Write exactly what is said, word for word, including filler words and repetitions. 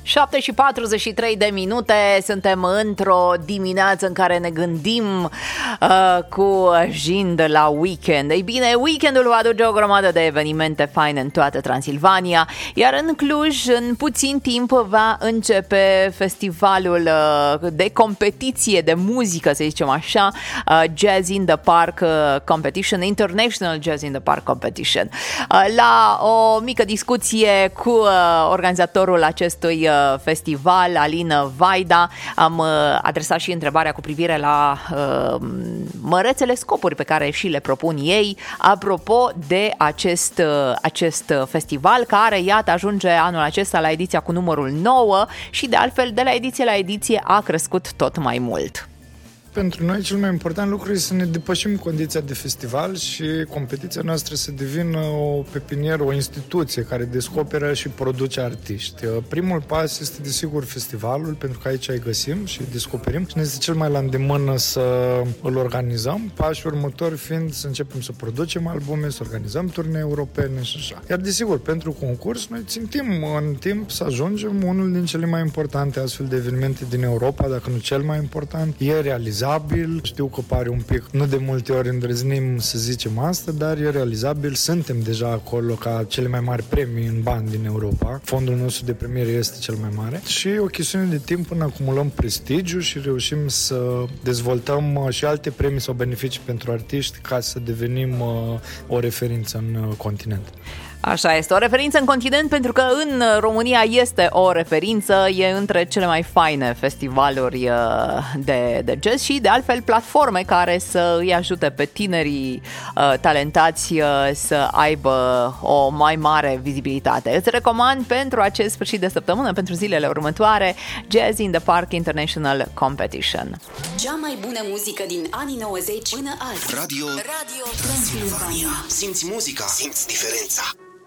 șapte și patruzeci și trei de minute, suntem într-o dimineață în care ne gândim uh, cu jind la weekend. Ei bine, weekendul va aduce o grămadă de evenimente faine în toată Transilvania, iar în Cluj, în puțin timp, va începe festivalul uh, de competiție de muzică, să zicem așa, uh, Jazz in the Park uh, Competition, International Jazz in the Park Competition. Uh, la o mică discuție cu uh, organizatorul acestui uh, festival, Alina Vaida, am uh, adresat și întrebarea cu privire la uh, mărețele scopuri pe care și le propun ei apropo de acest, uh, acest festival care, iată, ajunge anul acesta la ediția cu numărul nouă și de altfel de la ediție la ediție a crescut tot mai mult. Pentru noi cel mai important lucru este să ne depășim condiția de festival și competiția noastră să devină o pepinieră, o instituție care descoperă și produce artiști. Primul pas este desigur festivalul, pentru că aici îi găsim și îi descoperim și ne este cel mai la îndemână să îl organizăm. Pașul următor fiind să începem să producem albume, să organizăm turnee europene și așa. Iar desigur, pentru concurs, noi țintim în timp să ajungem unul din cele mai importante astfel de evenimente din Europa, dacă nu cel mai important. E realizabil. Știu că pare un pic, nu de multe ori îndrăznim să zicem asta, dar e realizabil. Suntem deja acolo ca cele mai mari premii în bani din Europa. Fondul nostru de premiere este cel mai mare și e o chestiune de timp până acumulăm prestigiu și reușim să dezvoltăm și alte premii sau beneficii pentru artiști ca să devenim o referință în continent. Așa este, o referință în continent, pentru că în România este o referință, e între cele mai faine festivaluri de, de jazz și de altfel platforme care să îi ajute pe tinerii uh, talentați uh, să aibă o mai mare vizibilitate. Îți recomand pentru acest sfârșit de săptămână, pentru zilele următoare, Jazz in the Park International Competition. Cea mai bună muzică din anii nouăzeci până azi. Radio, Radio Transilvania. Simți muzica, simți diferența.